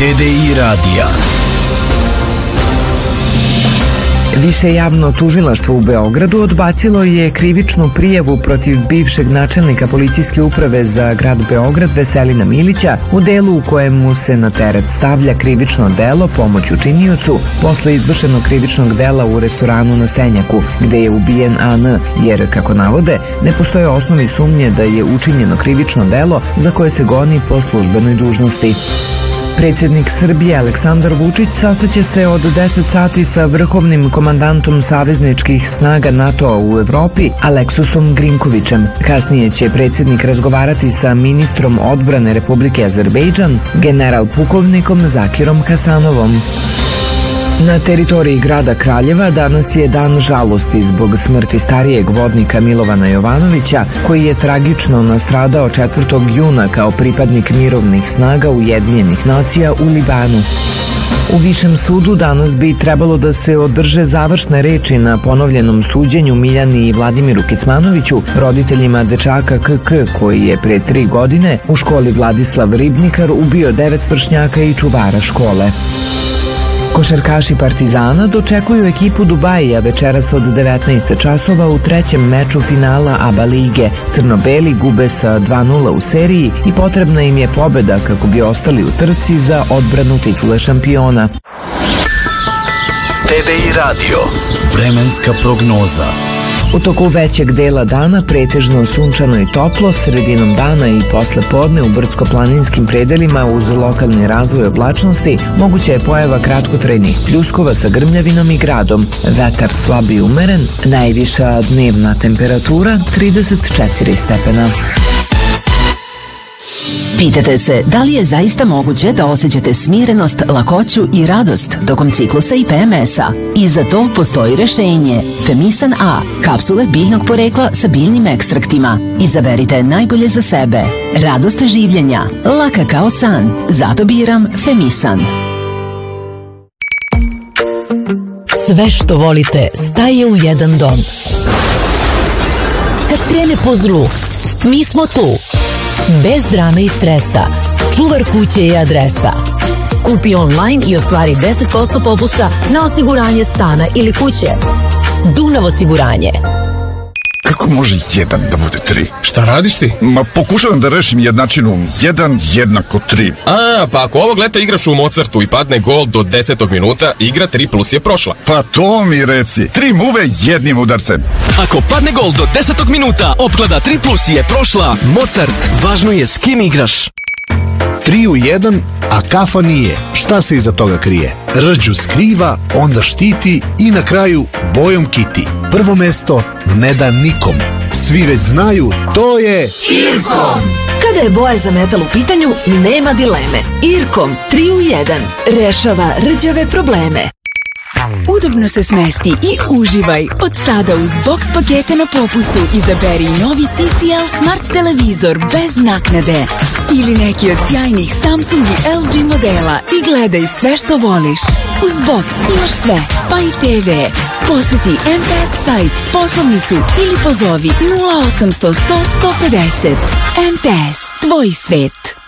TDI radija. Više javno tužilaštvo u Beogradu odbacilo je krivičnu prijavu protiv bivšeg načelnika policijske uprave za grad Beograd Veselina Milića u delu u kojemu se na teret stavlja krivično delo pomoć učiniocu posle izvršenog krivičnog dela u restoranu na Senjaku, gde je ubijen AN, jer, kako navode, ne postoje osnovi sumnje da je učinjeno krivično delo za koje se goni po službenoj dužnosti. Predsjednik Srbije Aleksandar Vučić sastaće se od 10 sati sa vrhovnim komandantom savezničkih snaga NATO-a u Evropi Aleksusom Grinkovićem. Kasnije će predsjednik razgovarati sa ministrom odbrane Republike Azerbejdžan, general pukovnikom Zakirom Kasanovom. Na teritoriji grada Kraljeva danas je dan žalosti zbog smrti starijeg vodnika Milovana Jovanovića, koji je tragično nastradao 4. juna kao pripadnik mirovnih snaga Ujedinjenih nacija u Libanu. U Višem sudu danas bi trebalo da se održe završne reči na ponovljenom suđenju Miljani i Vladimiru Kecmanoviću, roditeljima dečaka KK, koji je pre 3 godine u školi Vladislav Ribnikar ubio 9 vršnjaka i čuvara škole. Košarkaši Partizana dočekuju ekipu Dubaija večeras od 19 časova u trećem meču finala ABA lige. Crno-beli gube sa 2:0 u seriji i potrebna im je pobeda kako bi ostali u trci za odbranu titule šampiona. TDI radio. Vremenska prognoza. U toku većeg dela dana pretežno sunčano i toplo, sredinom dana i posle podne u brdsko-planinskim predelima uz lokalni razvoj oblačnosti moguća je pojava kratkotrajnih pljuskova sa grmljavinom i gradom. Vetar slab i umeren, najviša dnevna temperatura 34 stepena. Pitate se da li je zaista moguće da osjećate smirenost, lakoću i radost tokom ciklusa i PMS-a? I za to postoji rešenje. Femisan A, kapsule biljnog porekla sa biljnim ekstraktima. Izaberite najbolje za sebe. Radost življenja, laka kao san. Zato biram Femisan. Sve što volite staje u jedan dom. Kad krene po zlu, mi smo tu. Bez drame i stresa. Čuvar kuće i adresa. Kupi online i ostvari 10% popusta na osiguranje stana ili kuće. Dunav osiguranje. Kako može 1 da bude 3? Šta radiš ti? Ma pokušavam da rešim jednačinu 1 jednako 3. Pa ako ovog leta igraš u Mozartu i padne gol do 10. minuta, igra 3 plus je prošla. Pa to mi reci. 3 muve jednim udarcem. Ako padne gol do 10. minuta, opklada 3 plus je prošla. Mozart, važno je s kim igraš. 3 u 1, a kafa nije. Šta se iza toga krije? Rđu skriva, onda štiti i na kraju bojom kiti. Prvo mesto ne da nikom. Svi već znaju, to je Irkom. Kada je boja za metal u pitanju, nema dileme. Irkom 3 u 1 rešava rđave probleme. Udobno se smesti i uživaj. Od sada uz box pakete na popustu izaberi novi TCL Smart televizor bez naknade. Ili neki od sjajnih Samsung i LG modela i gledaj sve što voliš. Uz box imaš sve, pa i TV. Poseti MTS sajt, poslovnicu ili pozovi 0800 100 150. MTS, tvoj svet.